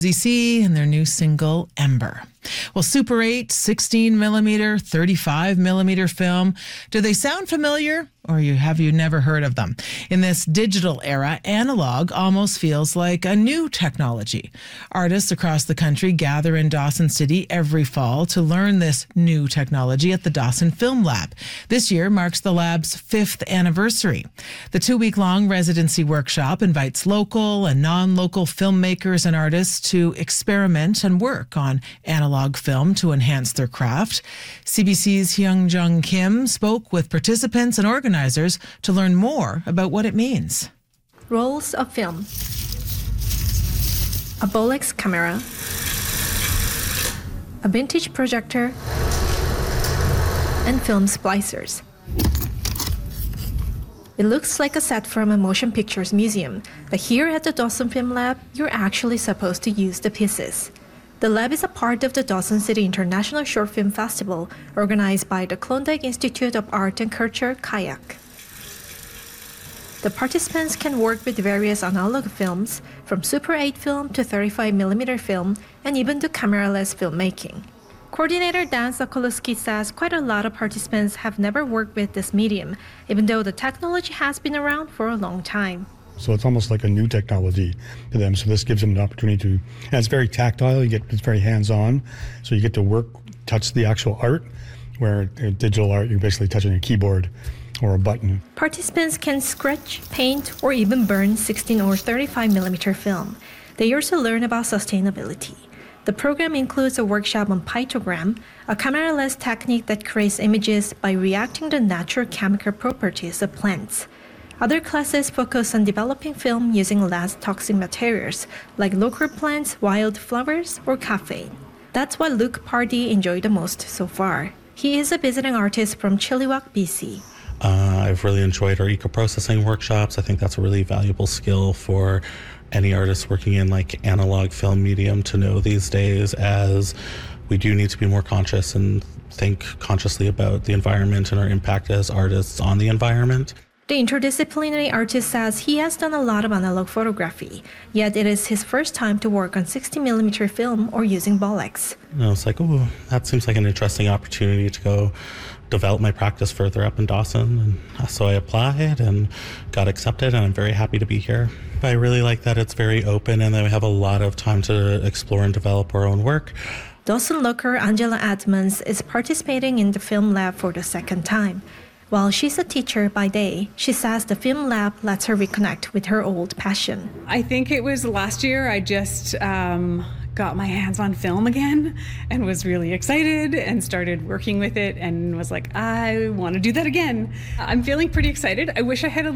ZC and their new single, Ember. Well, Super 8, 16 millimeter, 35 millimeter film. Do they sound familiar, or have you never heard of them? In this digital era, analog almost feels like a new technology. Artists across the country gather in Dawson City every fall to learn this new technology at the Dawson Film Lab. This year marks the lab's 5th anniversary. The 2-week-long residency workshop invites local and non-local filmmakers and artists to experiment and work on analog film to enhance their craft. CBC's Hyung Jung Kim spoke with participants and organizers to learn more about what it means. Rolls of film, a Bolex camera, a vintage projector, and film splicers. It looks like a set from a motion pictures museum, but here at the Dawson Film Lab, you're actually supposed to use the pieces. The lab is a part of the Dawson City International Short Film Festival, organized by the Klondike Institute of Art and Culture, Kayak. The participants can work with various analog films, from Super 8 film to 35mm film, and even do camera-less filmmaking. Coordinator Dan Sokolowski says quite a lot of participants have never worked with this medium, even though the technology has been around for a long time. So it's almost like a new technology to them. So this gives them an opportunity to, and it's very tactile, it's very hands-on. So you get to work, touch the actual art, where in digital art, you're basically touching a keyboard or a button. Participants can scratch, paint, or even burn 16 or 35mm film. They also learn about sustainability. The program includes a workshop on pictogram, a camera-less technique that creates images by reacting to natural chemical properties of plants. Other classes focus on developing film using less toxic materials, like local plants, wildflowers, or caffeine. That's what Luke Pardee enjoyed the most so far. He is a visiting artist from Chilliwack, BC. I've really enjoyed our eco-processing workshops. I think that's a really valuable skill for any artist working in like analog film medium to know these days, as we do need to be more conscious and think consciously about the environment and our impact as artists on the environment. The interdisciplinary artist says he has done a lot of analog photography, yet it is his first time to work on 60mm film or using Bolex. It's like, oh, that seems like an interesting opportunity to go develop my practice further up in Dawson. And so I applied and got accepted, and I'm very happy to be here. I really like that it's very open and that we have a lot of time to explore and develop our own work. Dawson looker Angela Edmonds is participating in the film lab for the second time. While she's a teacher by day, she says the film lab lets her reconnect with her old passion. I think it was last year I just got my hands on film again and was really excited and started working with it and was like, I want to do that again. I'm feeling pretty excited. I wish I had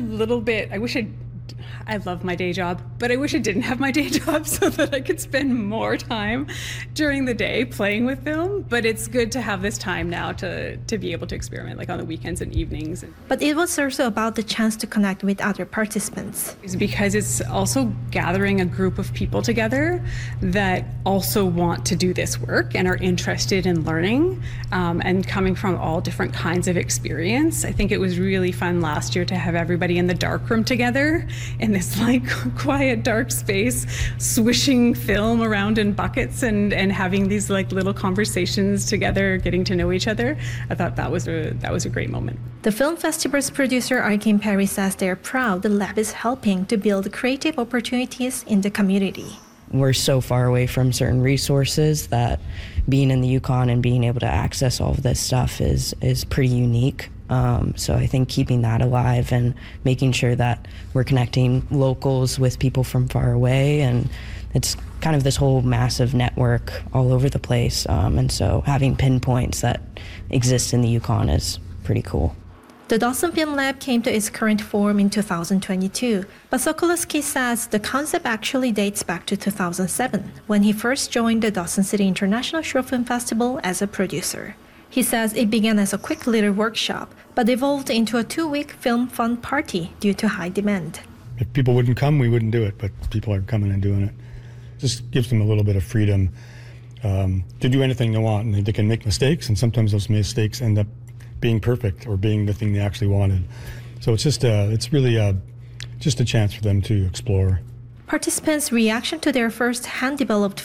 I love my day job, but I wish I didn't have my day job so that I could spend more time during the day playing with film. But it's good to have this time now to be able to experiment, like on the weekends and evenings. But it was also about the chance to connect with other participants. It's because it's also gathering a group of people together that also want to do this work and are interested in learning and coming from all different kinds of experience. I think it was really fun last year to have everybody in the darkroom together in this like quiet dark space, swishing film around in buckets and having these like little conversations together, getting to know each other. I thought that was a great moment. The film festival's producer Arkin Perry says they're proud the lab is helping to build creative opportunities in the community. We're so far away from certain resources that being in the Yukon and being able to access all of this stuff is pretty unique. So I think keeping that alive and making sure that we're connecting locals with people from far away, and it's kind of this whole massive network all over the place. And so having pinpoints that exist in the Yukon is pretty cool. The Dawson Film Lab came to its current form in 2022, but Sokolowski says the concept actually dates back to 2007, when he first joined the Dawson City International Short Film Festival as a producer. He says it began as a quick little workshop, but evolved into a 2-week film fun party due to high demand. If people wouldn't come, we wouldn't do it, but people are coming and doing it. Just gives them a little bit of freedom to do anything they want, and they can make mistakes, and sometimes those mistakes end up being perfect or being the thing they actually wanted. So it's just it's really just a chance for them to explore. Participants' reaction to their first hand-developed